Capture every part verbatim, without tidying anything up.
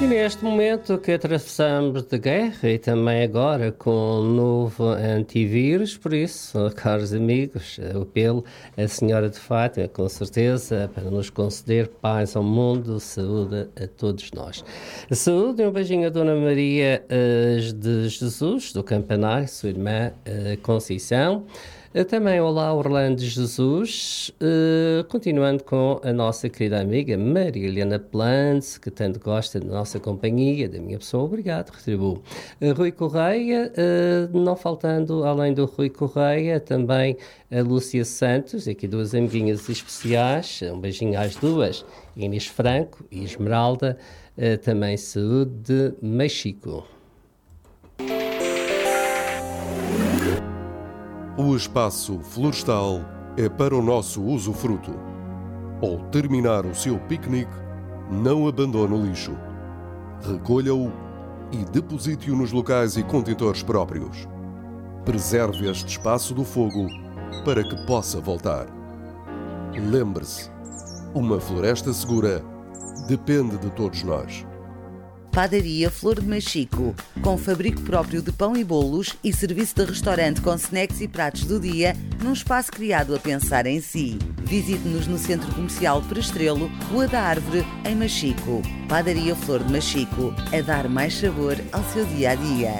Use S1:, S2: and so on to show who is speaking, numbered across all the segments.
S1: E neste momento que atravessamos de guerra e também agora com o novo antivírus, por isso, caros amigos, o apelo à Senhora de Fátima, com certeza, para nos conceder paz ao mundo, saúde a todos nós. Saúde e um beijinho a Dona Maria uh, de Jesus, do Campanário, sua irmã uh, Conceição. Também olá Orlando Jesus, uh, continuando com a nossa querida amiga Maria Helena Plantz, que tanto gosta da nossa companhia, da minha pessoa, obrigado, retribuo. Uh, Rui Correia, uh, não faltando, além do Rui Correia, também a Lúcia Santos, aqui duas amiguinhas especiais, um beijinho às duas, Inês Franco e Esmeralda, uh, também saúde de Mexico.
S2: O espaço florestal é para o nosso usufruto. Ao terminar o seu piquenique, não abandone o lixo. Recolha-o e deposite-o nos locais e contentores próprios. Preserve este espaço do fogo para que possa voltar. Lembre-se, uma floresta segura depende de todos nós.
S3: Padaria Flor de Machico, com fabrico próprio de pão e bolos e serviço de restaurante com snacks e pratos do dia, num espaço criado a pensar em si. Visite-nos no Centro Comercial Perestrelo, Rua da Árvore, em Machico. Padaria Flor de Machico, a dar mais sabor ao seu dia-a-dia.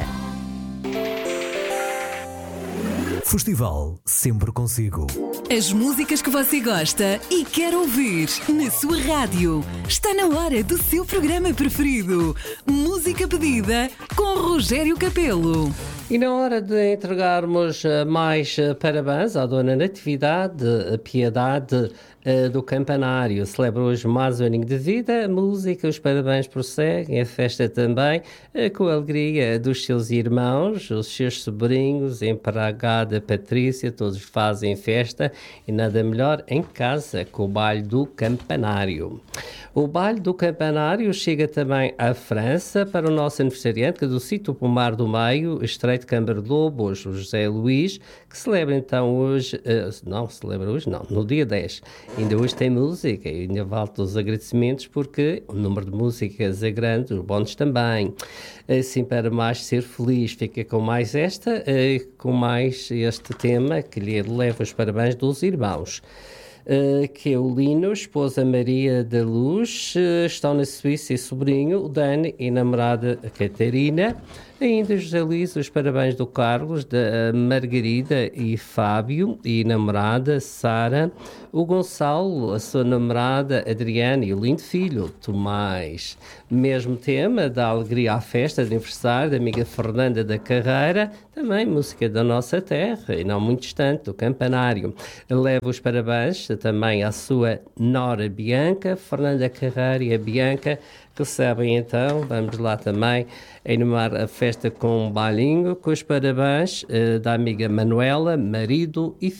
S4: Festival sempre consigo.
S5: As músicas que você gosta e quer ouvir na sua rádio. Está na hora do seu programa preferido. Música pedida com Rogério Capelo.
S1: E na hora de entregarmos mais parabéns à Dona Natividade, a Piedade do Campanário, celebra hoje mais um aninho de vida, a música, os parabéns prosseguem, a festa também, com a alegria dos seus irmãos, os seus sobrinhos, Emparagada, Patrícia, todos fazem festa e nada melhor em casa com o baile do Campanário. O baile do Campanário chega também à França para o nosso aniversariante, que é do sítio Pomar do Meio, Estreito de Câmara de Lobos, o José Luís, que celebra então hoje, uh, não, celebra hoje não, no dia dez. Ainda hoje tem música e ainda vale todos os agradecimentos porque o número de músicas é grande, os bónus também. Assim, para mais ser feliz, fica com mais esta, uh, com mais este tema que lhe leva os parabéns dos irmãos. Uh, que é o Lino, esposa Maria da Luz, uh, estão na Suíça e sobrinho, o Dani e namorada Catarina. Ainda José Luís, os parabéns do Carlos, da Margarida e Fábio e namorada Sara, o Gonçalo, a sua namorada Adriana e o lindo filho Tomás. Mesmo tema, da alegria à festa de aniversário da amiga Fernanda da Carreira, também música da nossa terra e não muito distante, do Campanário. Leva os parabéns também à sua nora Bianca, Fernanda Carreira e a Bianca recebem então, vamos lá também enumerar a festa com um bailinho, com os parabéns uh, da amiga Manuela, marido e filho.